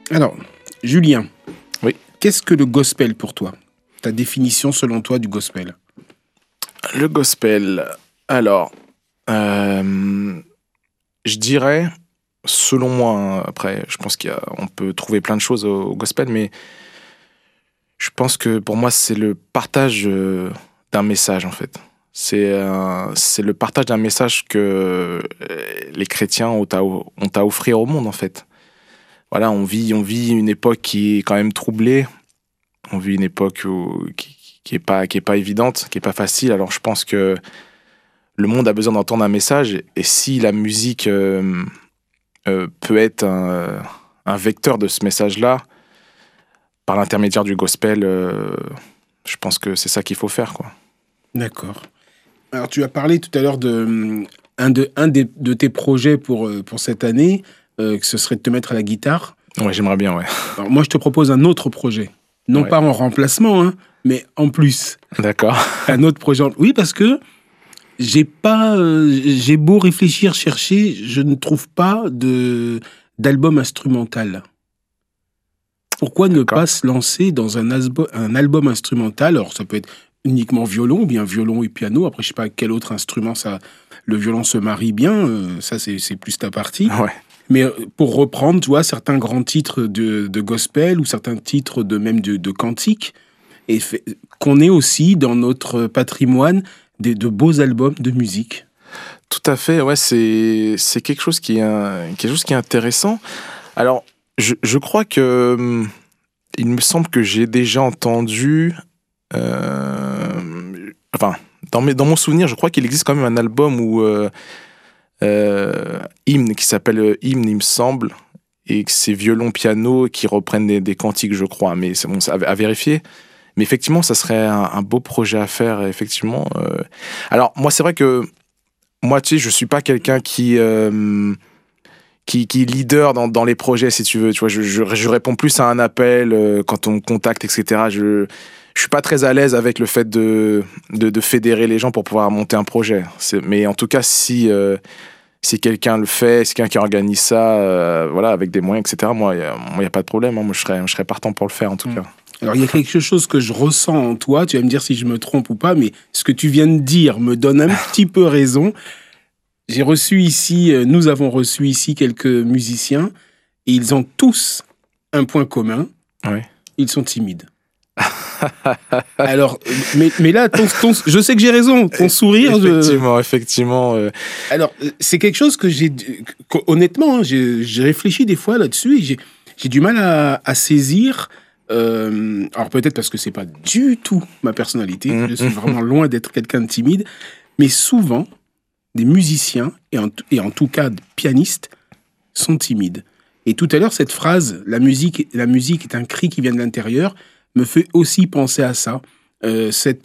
Alors, Julien, Oui. qu'est-ce que le gospel pour toi? Ta définition selon toi du gospel? Le gospel. Alors, je dirais, selon moi, hein, après, je pense qu'on peut trouver plein de choses au gospel, mais je pense que pour moi, c'est le partage d'un message, en fait. C'est le partage d'un message que les chrétiens ont à offrir au monde, en fait. Voilà, on vit une époque qui est quand même troublée. On vit une époque qui est pas évidente, qui est pas facile. Alors, je pense que le monde a besoin d'entendre un message, et si la musique peut être un vecteur de ce message-là, par l'intermédiaire du gospel, je pense que c'est ça qu'il faut faire, quoi. D'accord. Alors, tu as parlé tout à l'heure de tes projets pour cette année, que ce serait de te mettre à la guitare. Ouais, j'aimerais bien, ouais. Alors, moi, je te propose un autre projet. Non Ouais. pas en remplacement, hein, mais en plus. D'accord. Un autre projet. Oui, parce que j'ai beau réfléchir, chercher, je ne trouve pas d'album instrumental. Pourquoi ne D'accord. pas se lancer dans un album instrumental? Alors, ça peut être uniquement violon, ou bien violon et piano. Après, je sais pas quel autre instrument le violon se marie bien. Ça, c'est plus ta partie. Ouais. Mais pour reprendre, tu vois, certains grands titres de gospel ou certains titres même de cantique, et qu'on ait aussi dans notre patrimoine de beaux albums de musique. Tout à fait, ouais, c'est quelque chose quelque chose qui est intéressant. Alors, je crois que il me semble que j'ai déjà entendu, enfin, dans mon souvenir, je crois qu'il existe quand même un album où Hymne, qui s'appelle Hymne, il me semble, et que c'est violon piano qui reprennent des cantiques, je crois, mais c'est bon, c'est à vérifier. Mais effectivement, ça serait un beau projet à faire, effectivement. Alors, moi, c'est vrai que moi, tu sais, je suis pas quelqu'un qui est leader dans les projets, si tu veux. Tu vois, je réponds plus à un appel quand on me contacte, etc. Je suis pas très à l'aise avec le fait de fédérer les gens pour pouvoir monter un projet. Mais en tout cas, si quelqu'un le fait, si quelqu'un qui organise ça, voilà, avec des moyens, etc., moi, y a pas de problème, hein. Moi, je serais partant pour le faire, en tout cas. Alors, il y a quelque chose que je ressens en toi, tu vas me dire si je me trompe ou pas, mais ce que tu viens de dire me donne un petit peu raison. Nous avons reçu ici quelques musiciens, et ils ont tous un point commun, Ouais. ils sont timides. Alors, mais là, je sais que j'ai raison, ton sourire... Effectivement. Alors, c'est quelque chose honnêtement, hein, j'ai réfléchi des fois là-dessus, et j'ai du mal à saisir... alors peut-être parce que c'est pas du tout ma personnalité, je suis vraiment loin d'être quelqu'un de timide, mais souvent, des musiciens, et en tout cas des pianistes, sont timides. Et tout à l'heure, cette phrase, la musique est un cri qui vient de l'intérieur, me fait aussi penser à ça. C'est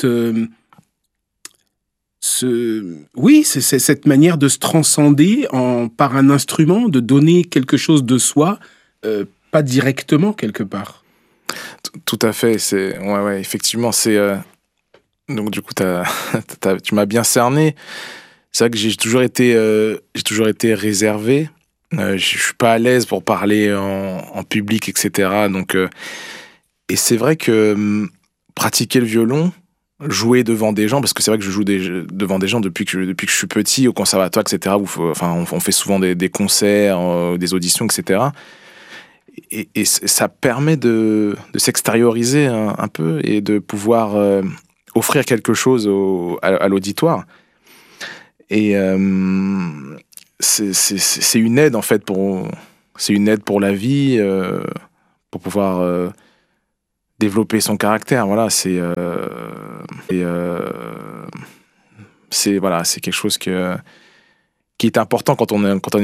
cette manière de se transcender par un instrument, de donner quelque chose de soi, pas directement quelque part. Tout à fait. Ouais, effectivement, donc du coup, tu m'as bien cerné. C'est vrai que j'ai toujours été réservé. Je suis pas à l'aise pour parler en public, etc. Donc, et c'est vrai que pratiquer le violon, jouer devant des gens, parce que c'est vrai que je joue devant des gens depuis que je suis petit au conservatoire, etc. On fait souvent des concerts, des auditions, etc. Et ça permet de s'extérioriser un peu et de pouvoir offrir quelque chose à l'auditoire. Et c'est une aide, en fait, c'est une aide pour la vie, pour pouvoir développer son caractère. Voilà, c'est voilà, c'est quelque chose qui est important quand on est